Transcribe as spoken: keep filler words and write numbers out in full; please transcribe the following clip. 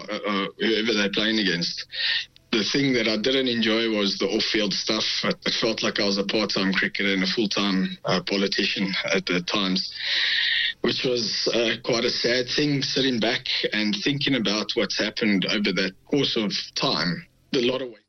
uh, whoever they're playing against. The thing that I didn't enjoy was the off-field stuff. It felt like I was a part-time cricketer and a full-time uh, politician at the times, which was uh, quite a sad thing, sitting back and thinking about what's happened over that course of time. A lot of